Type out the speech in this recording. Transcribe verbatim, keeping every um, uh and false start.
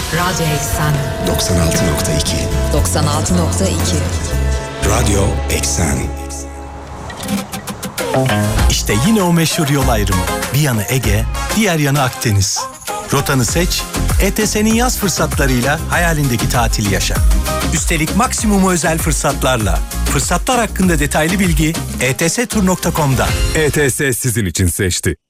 Radyo Eksen doksan altı nokta iki doksan altı nokta iki Radyo Eksen. İşte yine o meşhur yol ayrımı. Bir yanı Ege, diğer yanı Akdeniz. Rotanı seç, E T S'nin yaz fırsatlarıyla hayalindeki tatili yaşa. Üstelik maksimum özel fırsatlarla. Fırsatlar hakkında detaylı bilgi e t s tur nokta com'da. E T S sizin için seçti.